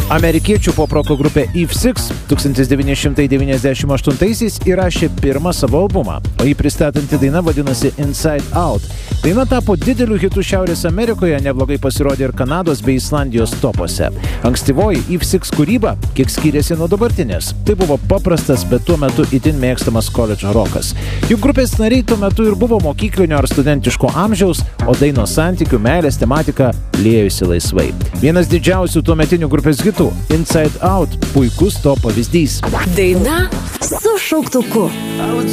Amerikiečių poproko grupė Eve Six 1998-aisiais įrašė pirmą savo albumą, o jį pristatanti daina vadinosi Inside Out. Daina tapo dideliu hitu Šiaurės Amerikoje, neblogai pasirodė ir Kanados bei Islandijos topuose. Ankstyvoji Eve Six kūryba kiek skyrėsi nuo dabartinės. Tai buvo paprastas, bet tuo metu itin mėgstamas koledžo rokas. Juk grupės nariai tuo metu ir buvo mokyklinio ar studentiško amžiaus, o dainos santykių, meilės tematika liejosi laisvai. Vienas didžiausių tuometinių grupės hitų Inside Out puikus to pavyzdys. Daina su šauktuku.